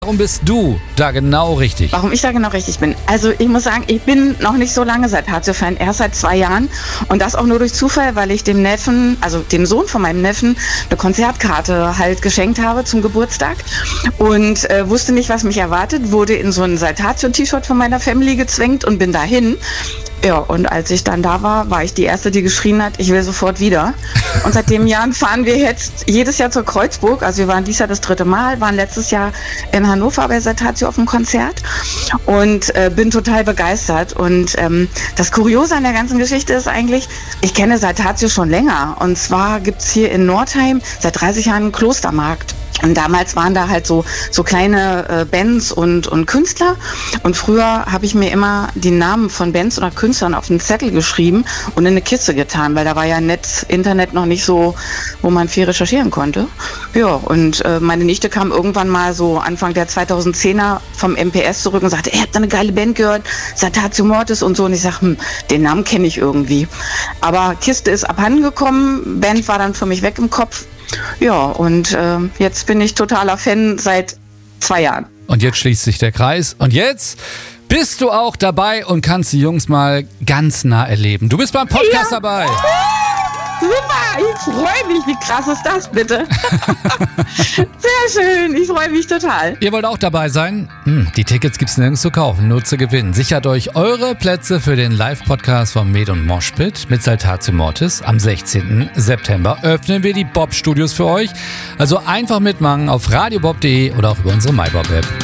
Warum bist du da genau richtig? Warum ich da genau richtig bin? Also ich muss sagen, ich bin noch nicht so lange Saltatio-Fan, erst seit 2 Jahren. Und das auch nur durch Zufall, weil ich dem Neffen, also dem Sohn von meinem Neffen, eine Konzertkarte halt geschenkt habe zum Geburtstag. Und wusste nicht, was mich erwartet, wurde in so ein Saltatio-T-Shirt von meiner Family gezwängt und bin dahin. Ja, und als ich dann da war, war ich die Erste, die geschrien hat, ich will sofort wieder. Und seit dem Jahr fahren wir jetzt jedes Jahr zur Kreuzburg. Also wir waren dieses Jahr das 3. Mal, waren letztes Jahr in Hannover bei Saltatio auf dem Konzert und bin total begeistert. Und das Kuriose an der ganzen Geschichte ist eigentlich, ich kenne Saltatio schon länger. Und zwar gibt's hier in Nordheim seit 30 Jahren einen Klostermarkt. Und damals waren da halt so kleine Bands und Künstler. Und früher habe ich mir immer die Namen von Bands oder Künstlern auf einen Zettel geschrieben und in eine Kiste getan, weil da war ja Netz, Internet noch nicht so, wo man viel recherchieren konnte. Ja, und meine Nichte kam irgendwann mal so Anfang der 2010er vom MPS zurück und sagte, ihr habt da eine geile Band gehört, Saltatio Mortis und so. Und ich sage, den Namen kenne ich irgendwie. Aber Kiste ist abhanden gekommen, Band war dann für mich weg im Kopf. Ja, und jetzt bin ich totaler Fan seit 2 Jahren. Und jetzt schließt sich der Kreis. Und jetzt bist du auch dabei und kannst die Jungs mal ganz nah erleben. Du bist beim Podcast dabei. Super, ich freue mich. Wie krass ist das bitte? Sehr schön, ich freue mich total. Ihr wollt auch dabei sein? Die Tickets gibt's nirgends zu kaufen, nur zu gewinnen. Sichert euch eure Plätze für den Live-Podcast von Med und Moshpit mit Saltatio Mortis. Am 16. September öffnen wir die Bob-Studios für euch. Also einfach mitmachen auf radiobob.de oder auch über unsere MyBob-App.